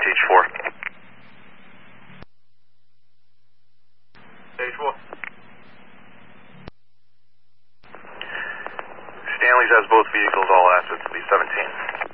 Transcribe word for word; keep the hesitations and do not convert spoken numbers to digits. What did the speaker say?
H four. H four. Stanley's has both vehicles, all assets, B seventeen.